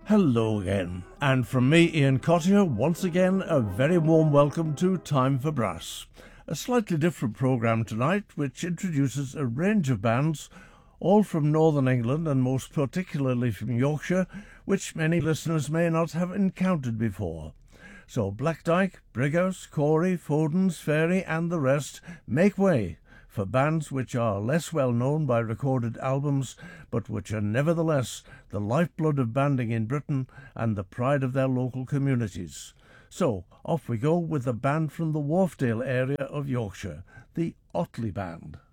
Hello again, and from me, Ian Cottier, once again a very warm welcome to Time for Brass, a slightly different programme tonight which introduces a range of bands, all from Northern England and most particularly from Yorkshire, which many listeners may not have encountered before. So Blackdyke, Brighouse, Corey, Fodens, Fairy and the rest make way for bands which are less well known by recorded albums, but which are nevertheless the lifeblood of banding in Britain and the pride of their local communities. So off we go with a band from the Wharfdale area of Yorkshire, the Otley Band.